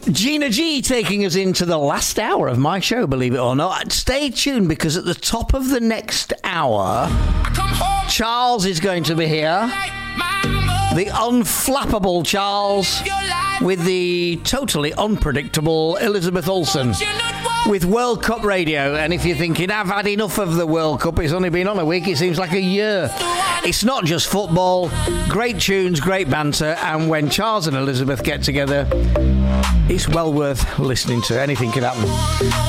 Gina G taking us into the last hour of my show, believe it or not. Stay tuned, because at the top of the next hour, Charles is going to be here. The unflappable Charles with the totally unpredictable Elizabeth Olsen with World Cup Radio. And if you're thinking, I've had enough of the World Cup, it's only been on a week, it seems like a year. It's not just football, great tunes, great banter, and when Charles and Elizabeth get together, it's well worth listening to. Anything can happen.